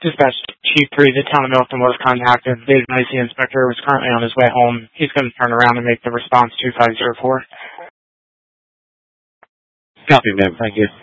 Dispatch Chief 3, the town of Milton was contacted. They advised the inspector was currently on his way home. He's going to turn around and make the response 2504. Copy, ma'am. Thank you.